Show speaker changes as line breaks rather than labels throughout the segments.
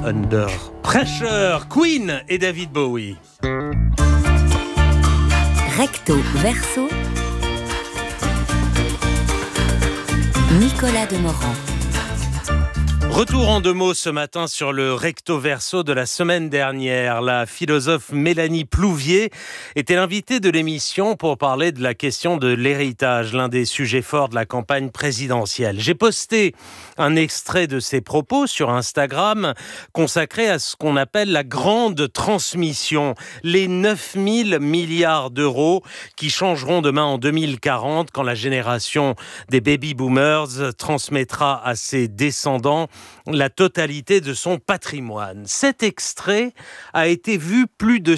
Under Pressure, Queen et David Bowie.
Recto verso, Nicolas Demorand.
Retour en 2 mots ce matin sur le recto verso de la semaine dernière. La philosophe Mélanie Plouvier était l'invitée de l'émission pour parler de la question de l'héritage, l'un des sujets forts de la campagne présidentielle. J'ai posté un extrait de ses propos sur Instagram consacré à ce qu'on appelle la grande transmission, les 9 000 milliards d'euros qui changeront demain en 2040 quand la génération des baby-boomers transmettra à ses descendants la totalité de son patrimoine. Cet extrait a été vu plus de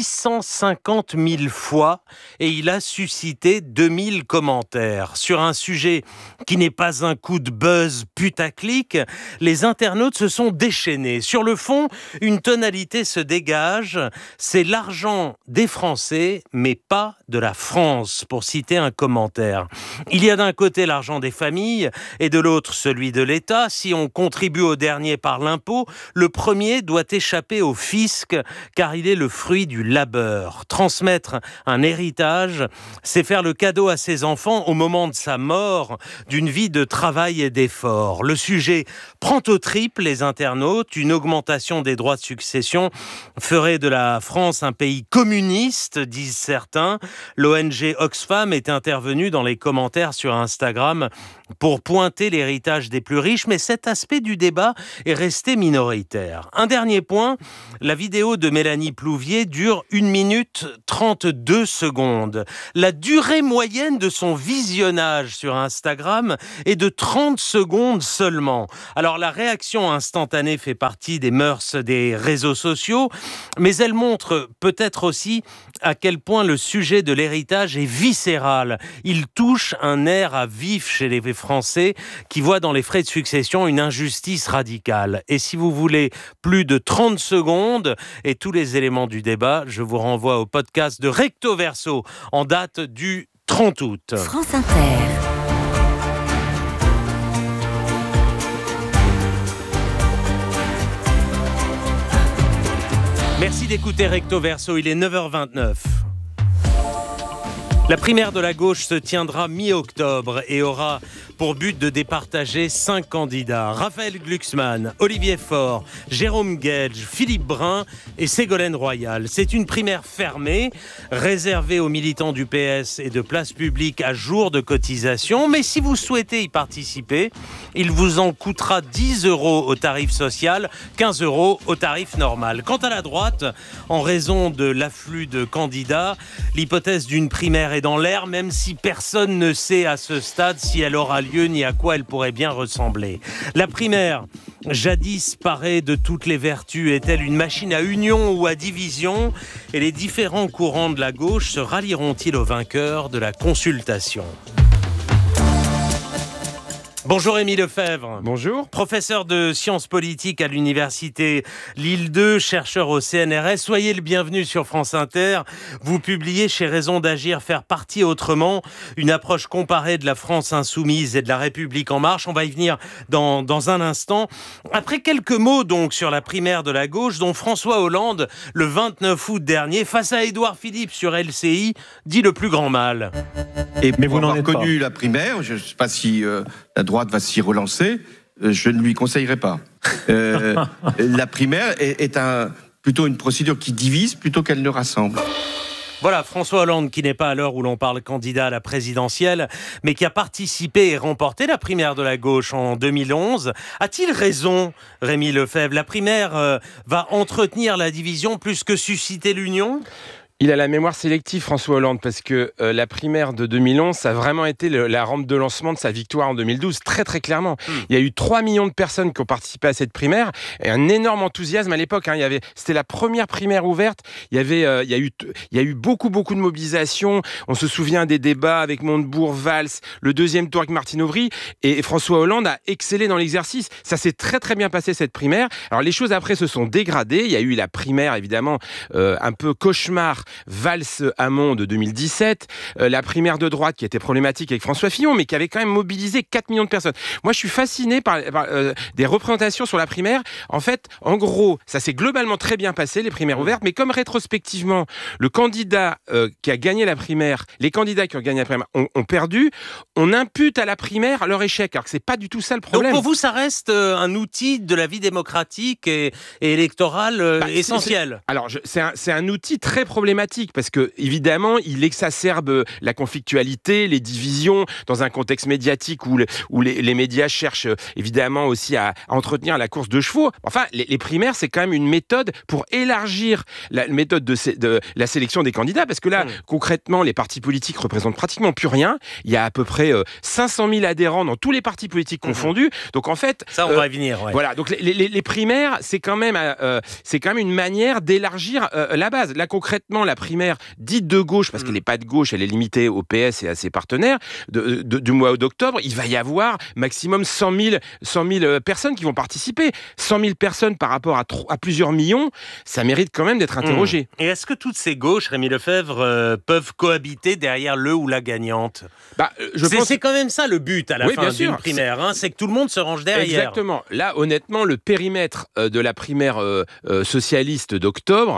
650 000 fois et il a suscité 2000 commentaires. Sur un sujet qui n'est pas un coup de buzz putaclic, les internautes se sont déchaînés. Sur le fond, une tonalité se dégage, c'est l'argent des Français, mais pas de la France, pour citer un commentaire. Il y a d'un côté l'argent des familles et de l'autre celui de l'État. Si on contribue au dernier par l'impôt, le premier doit échapper au fisc car il est le fruit du labeur. Transmettre un héritage, c'est faire le cadeau à ses enfants au moment de sa mort d'une vie de travail et d'effort. Le sujet prend au triple les internautes. Une augmentation des droits de succession ferait de la France un pays communiste, disent certains. L'ONG Oxfam est intervenue dans les commentaires sur Instagram pour pointer l'héritage des plus riches, mais cet aspect du débat est resté minoritaire. Un dernier point, la vidéo de Mélanie Plouvier dure 1 minute 32 secondes. La durée moyenne de son visionnage sur Instagram est de 30 secondes seulement. Alors la réaction instantanée fait partie des mœurs des réseaux sociaux, mais elle montre peut-être aussi à quel point le sujet de l'héritage est viscéral. Il touche un nerf à vif chez les Français qui voient dans les frais de succession une injustice radicale. Et si vous voulez plus de 30 secondes et tous les éléments du débat, je vous renvoie au podcast de Recto Verso en date du 30 août.
France Inter.
Merci d'écouter Recto Verso, il est 9h29. La primaire de la gauche se tiendra mi-octobre et aura pour but de départager 5 candidats. Raphaël Glucksmann, Olivier Faure, Jérôme Guedj, Philippe Brun et Ségolène Royal. C'est une primaire fermée, réservée aux militants du PS et de Place Publique à jour de cotisation. Mais si vous souhaitez y participer, il vous en coûtera 10 € au tarif social, 15 € au tarif normal. Quant à la droite, en raison de l'afflux de candidats, l'hypothèse d'une primaire est dans l'air, même si personne ne sait à ce stade si elle aura lieu ni à quoi elle pourrait bien ressembler. La primaire, jadis parée de toutes les vertus, est-elle une machine à union ou à division? Et les différents courants de la gauche se rallieront-ils au vainqueur de la consultation? Bonjour Émile Lefebvre.
Bonjour.
Professeur de sciences politiques à l'université Lille 2, chercheur au CNRS. Soyez le bienvenu sur France Inter. Vous publiez chez Raison d'Agir Faire partie autrement, une approche comparée de la France insoumise et de la République en marche. On va y venir dans un instant. Après quelques mots donc sur la primaire de la gauche, dont François Hollande, le 29 août dernier, face à Édouard Philippe sur LCI, dit le plus grand mal.
Mais vous n'en avez pas connu la primaire, je ne sais pas si la droite va s'y relancer, je ne lui conseillerais pas. La primaire est plutôt une procédure qui divise plutôt qu'elle ne rassemble.
Voilà, François Hollande, qui n'est pas à l'heure où l'on parle candidat à la présidentielle, mais qui a participé et remporté la primaire de la gauche en 2011. A-t-il raison, Rémi Lefebvre? La primaire va entretenir la division plus que susciter l'union ?
Il a la mémoire sélective, François Hollande, parce que la primaire de 2011, ça a vraiment été la rampe de lancement de sa victoire en 2012, très très clairement. Il y a eu 3 millions de personnes qui ont participé à cette primaire, et un énorme enthousiasme à l'époque. C'était la première primaire ouverte, il y a eu beaucoup de mobilisation. On se souvient des débats avec Montebourg, Valls, le deuxième tour avec Martine Aubry, et François Hollande a excellé dans l'exercice. Ça s'est très très bien passé, cette primaire. Alors les choses après se sont dégradées, il y a eu la primaire évidemment un peu cauchemar Valls-Hamon de 2017, la primaire de droite qui était problématique avec François Fillon, mais qui avait quand même mobilisé 4 millions de personnes. Moi, je suis fasciné par des représentations sur la primaire. En fait, en gros, ça s'est globalement très bien passé, les primaires ouvertes, mais comme rétrospectivement, le candidat qui a gagné la primaire, les candidats qui ont gagné la primaire ont perdu, on impute à la primaire leur échec, alors que c'est pas du tout ça le problème.
Donc pour vous, ça reste un outil de la vie démocratique et électorale essentiel.
Alors, c'est un outil très problématique parce que, évidemment, il exacerbe la conflictualité, les divisions dans un contexte médiatique où les médias cherchent évidemment aussi à entretenir la course de chevaux. Enfin, les primaires, c'est quand même une méthode pour élargir la méthode de la sélection des candidats parce que là, concrètement, les partis politiques représentent pratiquement plus rien. Il y a à peu près 500 000 adhérents dans tous les partis politiques confondus. Donc, en fait...
Ça, on va y venir. Ouais.
Voilà, donc les primaires, c'est quand même une manière d'élargir la base. Là, concrètement, la primaire dite de gauche, parce qu'elle n'est pas de gauche, elle est limitée au PS et à ses partenaires, du mois d'octobre, il va y avoir maximum 100 000 personnes qui vont participer. 100 000 personnes par rapport à plusieurs millions, ça mérite quand même d'être interrogé.
Et est-ce que toutes ces gauches, Rémi Lefebvre, peuvent cohabiter derrière le ou la gagnante ? C'est quand même ça le but à la fin d'une primaire, c'est que tout le monde se range derrière.
Exactement. Là, honnêtement, le périmètre de la primaire socialiste d'octobre,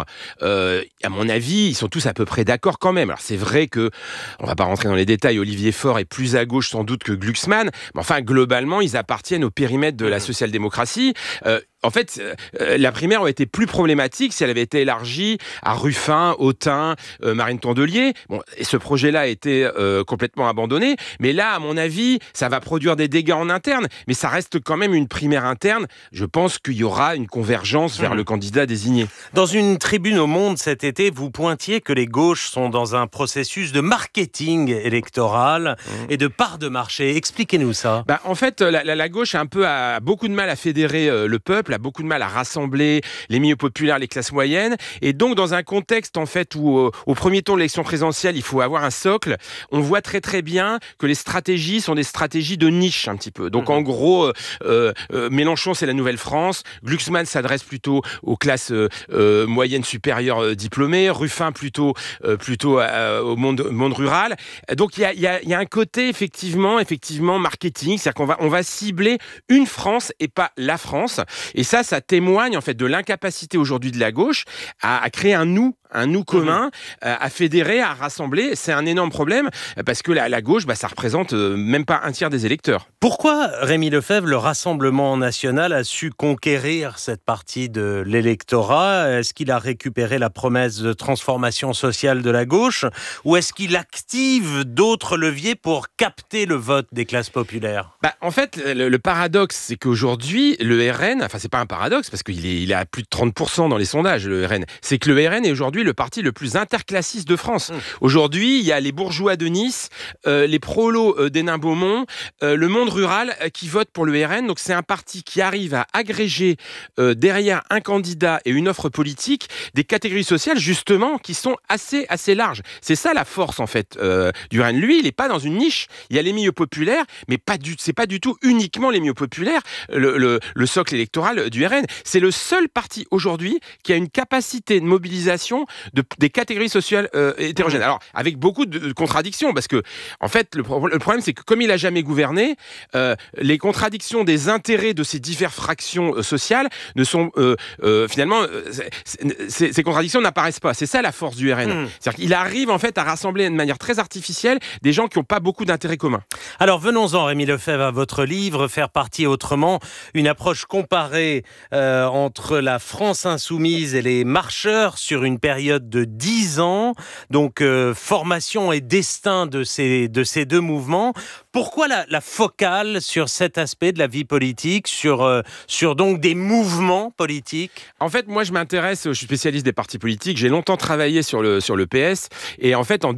à mon avis, ils sont tous à peu près d'accord quand même. Alors c'est vrai que, on va pas rentrer dans les détails, Olivier Faure est plus à gauche sans doute que Glucksmann, mais enfin globalement, ils appartiennent au périmètre de la social-démocratie. En fait, la primaire aurait été plus problématique si elle avait été élargie à Ruffin, Autain, Marine Tondelier. Bon, et ce projet-là a été complètement abandonné. Mais là, à mon avis, ça va produire des dégâts en interne. Mais ça reste quand même une primaire interne. Je pense qu'il y aura une convergence vers le candidat désigné.
Dans une tribune au Monde cet été, vous pointiez que les gauches sont dans un processus de marketing électoral et de part de marché. Expliquez-nous ça.
En fait, la gauche a beaucoup de mal à fédérer le peuple, a beaucoup de mal à rassembler les milieux populaires, les classes moyennes. Et donc, dans un contexte, en fait, où au premier tour de l'élection présidentielle, il faut avoir un socle, on voit très très bien que les stratégies sont des stratégies de niche, un petit peu. Donc, en gros, Mélenchon, c'est la Nouvelle-France. Glucksmann s'adresse plutôt aux classes moyennes supérieures diplômées. Ruffin, plutôt au monde rural. Donc, il y a un côté, effectivement, marketing. C'est-à-dire qu'on va cibler une France et pas la France. Et ça témoigne en fait de l'incapacité aujourd'hui de la gauche à créer un nous commun, à fédérer, à rassembler. C'est un énorme problème parce que la gauche, ça représente même pas un tiers des électeurs.
Pourquoi, Rémi Lefebvre, le Rassemblement national a su conquérir cette partie de l'électorat ? Est-ce qu'il a récupéré la promesse de transformation sociale de la gauche ou est-ce qu'il active d'autres leviers pour capter le vote des classes populaires ?
En fait, le paradoxe, c'est qu'aujourd'hui, le RN, enfin c'est pas un paradoxe parce qu'il est à plus de 30% dans les sondages, le RN, c'est que le RN est aujourd'hui le parti le plus interclassiste de France. Aujourd'hui, il y a les bourgeois de Nice, les prolos d'Hénin-Beaumont, le monde rural qui votent pour le RN. Donc c'est un parti qui arrive à agréger derrière un candidat et une offre politique des catégories sociales justement qui sont assez larges. C'est ça la force en fait du RN. Lui, il n'est pas dans une niche. Il y a les milieux populaires, mais c'est pas du tout uniquement les milieux populaires. Le socle électoral du RN, c'est le seul parti aujourd'hui qui a une capacité de mobilisation des catégories sociales hétérogènes. Alors, avec beaucoup de contradictions, parce que, en fait, le problème, c'est que comme il n'a jamais gouverné, les contradictions des intérêts de ces diverses fractions sociales ne sont, finalement, ces contradictions n'apparaissent pas. C'est ça la force du RN. C'est-à-dire qu'il arrive, en fait, à rassembler de manière très artificielle des gens qui n'ont pas beaucoup d'intérêts communs.
Alors, venons-en, Rémi Lefebvre, à votre livre, Faire partie autrement, une approche comparée entre la France insoumise et les marcheurs sur une période de 10 ans, donc formation et destin de ces deux mouvements. Pourquoi la focale sur cet aspect de la vie politique, sur donc des mouvements politiques ? En fait, moi, je suis spécialiste des partis politiques. J'ai longtemps travaillé sur le PS. Et en fait, en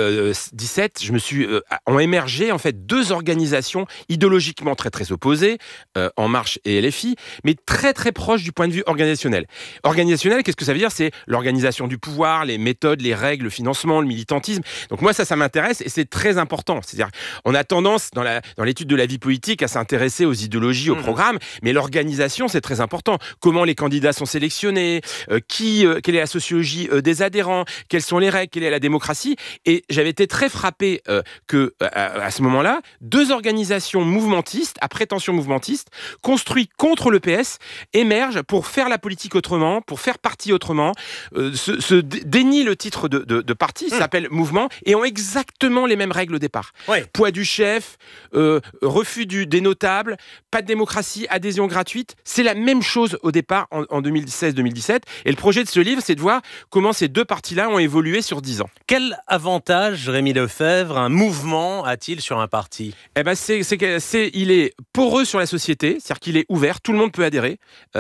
2017, ont émergé en fait deux organisations idéologiquement très très opposées, En Marche et LFI, mais très très proches du point de vue organisationnel. Organisationnel, qu'est-ce que ça veut dire ? C'est l'organisation du pouvoir, les méthodes, les règles, le financement, le militantisme. Donc moi, ça m'intéresse et c'est très important. C'est-à-dire, on a tendance
commence dans l'étude de la vie politique à s'intéresser aux idéologies, aux programmes, mais l'organisation, c'est très important. Comment les candidats sont sélectionnés, quelle est la sociologie des adhérents, quelles sont les règles, quelle est la démocratie. Et j'avais été très frappé que à ce moment-là, 2 organisations mouvementistes, à prétention mouvmentiste, construites contre le PS, émergent pour faire la politique autrement, pour faire parti autrement, se dénient le titre de parti, ça s'appelle mouvement, et ont exactement les mêmes règles au départ. Ouais. Poids du chef, refus des notables, pas de démocratie, adhésion gratuite. C'est la même chose au départ en 2016-2017. Et le projet de ce livre, c'est de voir comment ces 2 partis-là ont évolué sur 10 ans.
Quel avantage, Rémi Lefebvre, un mouvement a-t-il sur un parti ?
Eh ben il est poreux sur la société, c'est-à-dire qu'il est ouvert, tout le monde peut adhérer.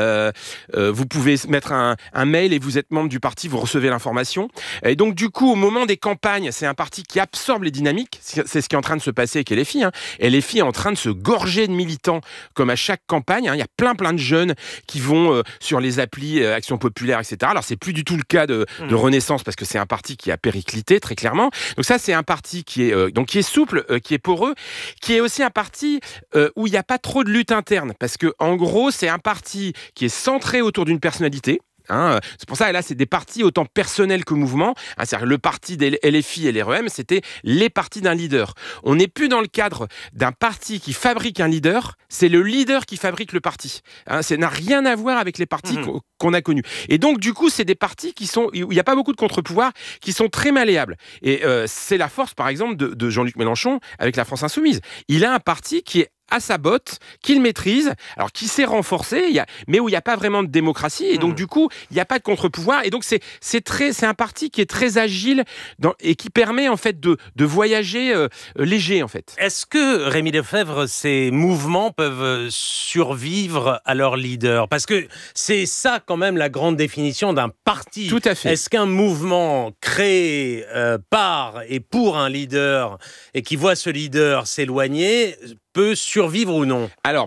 Vous pouvez mettre un mail et vous êtes membre du parti, vous recevez l'information. Et donc du coup, au moment des campagnes, c'est un parti qui absorbe les dynamiques. C'est ce qui est en train de se passer avec LFI. Et LFI est en train de se gorger de militants, comme à chaque campagne. Il y a plein de jeunes qui vont sur les applis Action Populaire, etc. Alors c'est plus du tout le cas de Renaissance, parce que c'est un parti qui a périclité très clairement. Donc ça, c'est un parti qui est souple, qui est poreux, qui est aussi un parti où il n'y a pas trop de lutte interne, parce que en gros, c'est un parti qui est centré autour d'une personnalité. C'est pour ça, là, c'est des partis autant personnels que mouvements. C'est-à-dire le parti des LFI et l'REM, c'était les partis d'un leader. On n'est plus dans le cadre d'un parti qui fabrique un leader, c'est le leader qui fabrique le parti. Ça n'a rien à voir avec les partis qu'on a connus. Et donc, du coup, c'est des partis où il n'y a pas beaucoup de contre-pouvoirs, qui sont très malléables. Et c'est la force, par exemple, de Jean-Luc Mélenchon avec la France Insoumise. Il a un parti qui est à sa botte, qu'il maîtrise, alors qui s'est renforcé, mais où il n'y a pas vraiment de démocratie, et donc du coup, il n'y a pas de contre-pouvoir, et donc c'est un parti qui est très agile et qui permet en fait de voyager léger en fait.
Est-ce que, Rémi Lefebvre, ces mouvements peuvent survivre à leur leader ? Parce que c'est ça quand même la grande définition d'un parti.
Tout à fait.
Est-ce qu'un mouvement créé par et pour un leader, et qui voit ce leader s'éloigner, peut survivre ou non ?
Alors,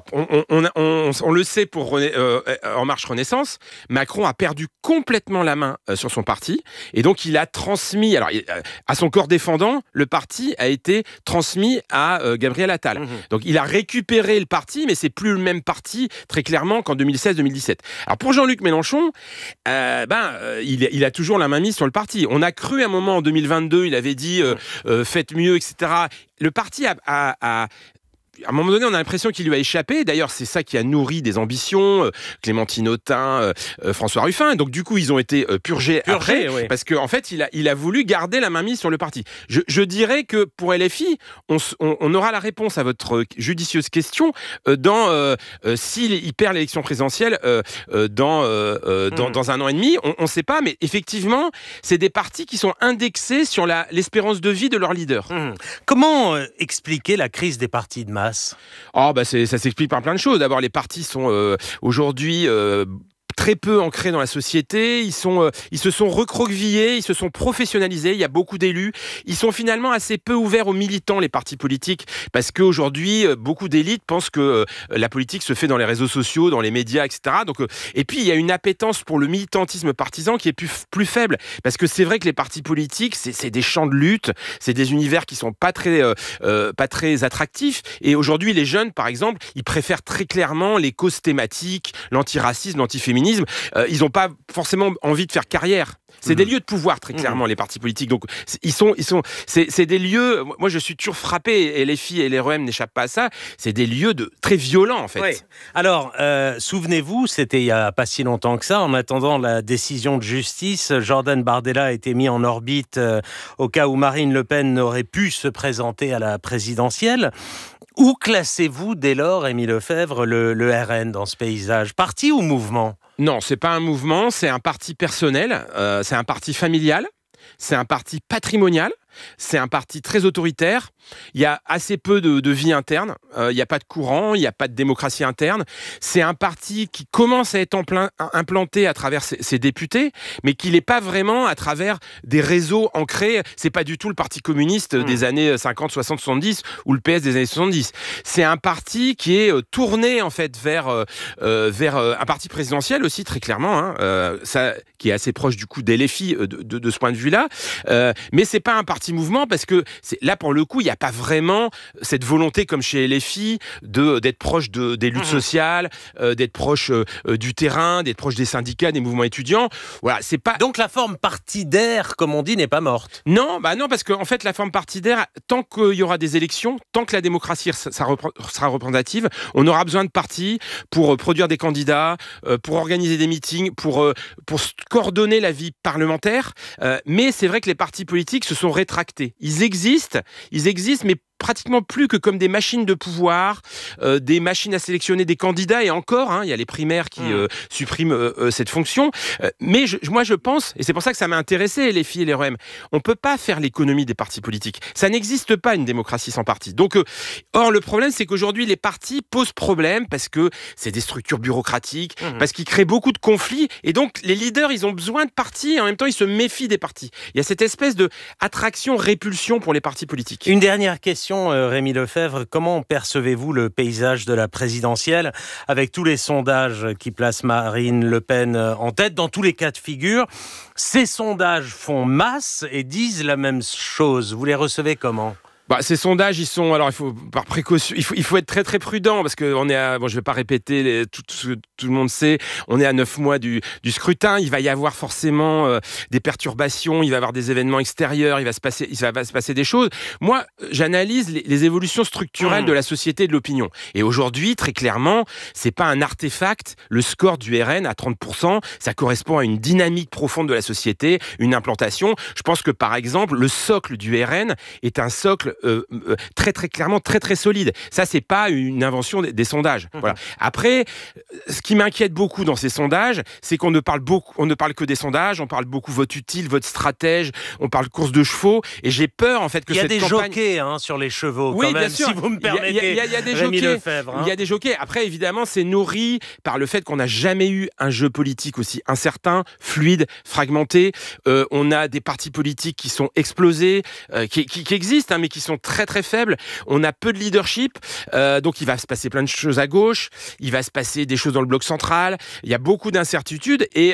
on le sait pour En Marche Renaissance, Macron a perdu complètement la main sur son parti, et donc il a transmis, alors à son corps défendant, le parti a été transmis à Gabriel Attal. Donc il a récupéré le parti, mais c'est plus le même parti très clairement qu'en 2016-2017. Alors pour Jean-Luc Mélenchon, il a toujours la main mise sur le parti. On a cru à un moment en 2022, il avait dit faites mieux, etc. Le parti à un moment donné, on a l'impression qu'il lui a échappé. D'ailleurs, c'est ça qui a nourri des ambitions. Clémentine Autain, François Ruffin. Donc, du coup, ils ont été purgés après. Oui. Parce qu'en fait, il a voulu garder la mainmise sur le parti. Je dirais que pour LFI, on aura la réponse à votre judicieuse question s'il perd l'élection présidentielle dans un an et demi. On ne sait pas, mais effectivement, c'est des partis qui sont indexés sur l'espérance de vie de leur leader.
Comment expliquer la crise des partis de masse ?
Ça s'explique par plein de choses. D'abord, les partis sont aujourd'hui très peu ancrés dans la société, ils se sont recroquevillés, ils se sont professionnalisés, il y a beaucoup d'élus, ils sont finalement assez peu ouverts aux militants, les partis politiques, parce qu'aujourd'hui, beaucoup d'élites pensent que la politique se fait dans les réseaux sociaux, dans les médias, etc. Donc, et puis, il y a une appétence pour le militantisme partisan qui est plus faible, parce que c'est vrai que les partis politiques, c'est des champs de lutte, c'est des univers qui sont pas très attractifs, et aujourd'hui, les jeunes, par exemple, ils préfèrent très clairement les causes thématiques, l'antiracisme, l'antiféminisme. Ils n'ont pas forcément envie de faire carrière. C'est des lieux de pouvoir, très clairement, les partis politiques. Donc, c'est des lieux... Moi, je suis toujours frappé, et les filles et les REM n'échappent pas à ça. C'est des lieux très violents, en fait.
Oui. Alors, souvenez-vous, c'était il n'y a pas si longtemps que ça. En attendant la décision de justice, Jordan Bardella a été mis en orbite au cas où Marine Le Pen n'aurait pu se présenter à la présidentielle. Où classez-vous dès lors, Rémi Lefebvre, le RN dans ce paysage ? Parti ou mouvement ?
Non, c'est pas un mouvement, c'est un parti personnel, c'est un parti familial, c'est un parti patrimonial, c'est un parti très autoritaire. Il y a assez peu de vie interne, il n'y a pas de courant, il n'y a pas de démocratie interne. C'est un parti qui commence à être implanté à travers ses députés, mais qui n'est pas vraiment à travers des réseaux ancrés. C'est pas du tout le parti communiste des années 50, 60, 70 ou le PS des années 70. C'est un parti qui est tourné en fait vers un parti présidentiel aussi, très clairement, qui est assez proche du coup des LFI de ce point de vue-là. Mais c'est pas un parti parti mouvement parce que là, pour le coup, il n'y a pas vraiment cette volonté, comme chez LFI, d'être proche des luttes sociales, d'être proche du terrain, d'être proche des syndicats, des mouvements étudiants. Voilà, c'est pas...
Donc la forme partidaire, comme on dit, n'est pas morte.
Non, parce qu'en fait, la forme partidaire, tant qu'il y aura des élections, tant que la démocratie sera représentative, on aura besoin de partis pour produire des candidats, pour organiser des meetings, pour coordonner la vie parlementaire. Mais c'est vrai que les partis politiques se sont rétractés. Ils existent, mais pratiquement plus que comme des machines de pouvoir, des machines à sélectionner des candidats, et encore, il y a les primaires qui suppriment cette fonction. Mais moi je pense, et c'est pour ça que ça m'a intéressé, les filles et les REM, on ne peut pas faire l'économie des partis politiques. Ça n'existe pas une démocratie sans parti. Donc, or le problème, c'est qu'aujourd'hui les partis posent problème parce que c'est des structures bureaucratiques, parce qu'ils créent beaucoup de conflits, et donc les leaders, ils ont besoin de partis, et en même temps ils se méfient des partis. Il y a cette espèce de attraction-répulsion pour les partis politiques.
Une dernière question, Rémi Lefebvre, comment percevez-vous le paysage de la présidentielle avec tous les sondages qui placent Marine Le Pen en tête dans tous les cas de figure? Ces sondages font masse et disent la même chose. Vous les recevez comment ?
Ces sondages, ils sont... Alors, il faut, par précaution, il faut être très, très prudent parce qu'on est à... Bon, je ne vais pas répéter tout ce que tout le monde sait. On est à 9 mois du scrutin. Il va y avoir forcément des perturbations. Il va y avoir des événements extérieurs. Il va se passer des choses. Moi, j'analyse les évolutions structurelles de la société et de l'opinion. Et aujourd'hui, très clairement, c'est pas un artefact. Le score du RN à 30%, ça correspond à une dynamique profonde de la société, une implantation. Je pense que, par exemple, le socle du RN est un socle très très clairement très très solide. Ça, c'est pas une invention des sondages. Voilà. Après, ce qui m'inquiète beaucoup dans ces sondages, c'est qu'on ne parle que des sondages. On parle beaucoup vote utile, vote stratège. On parle course de chevaux. Et j'ai peur en fait que cette campagne...
Il y a des jockeys sur les chevaux. Oui, quand même, bien sûr. Si vous me permettez.
Il y a des
Rémi
jockeys.
Lefebvre.
Il y a des jockeys. Après, évidemment, c'est nourri par le fait qu'on n'a jamais eu un jeu politique aussi incertain, fluide, fragmenté. On a des partis politiques qui sont explosés, qui existent, mais qui sont très très faibles. On a peu de leadership, donc il va se passer plein de choses à gauche, il va se passer des choses dans le bloc central, il y a beaucoup d'incertitudes et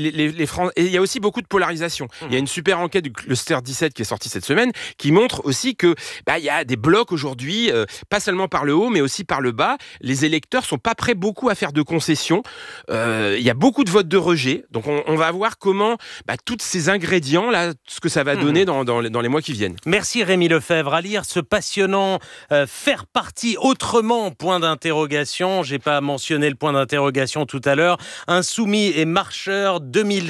il y a aussi beaucoup de polarisation. Il y a une super enquête du Cluster 17 qui est sortie cette semaine qui montre aussi que il y a des blocs aujourd'hui, pas seulement par le haut mais aussi par le bas. Les électeurs sont pas prêts beaucoup à faire de concessions. Il y a beaucoup de votes de rejet, donc on va voir comment tous ces ingrédients là, ce que ça va donner dans les mois qui viennent.
Merci Rémi Lefebvre. À lire ce passionnant Faire partie autrement, point d'interrogation. J'ai pas mentionné le point d'interrogation tout à l'heure. Insoumis et marcheurs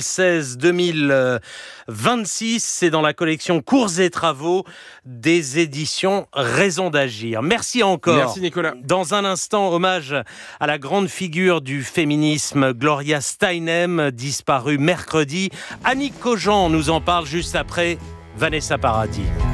2016-2026. C'est dans la collection Cours et Travaux des éditions Raison d'Agir. Merci encore.
Merci Nicolas.
Dans un instant, hommage à la grande figure du féminisme, Gloria Steinem, disparue mercredi. Annick Cogent nous en parle juste après Vanessa Paradis.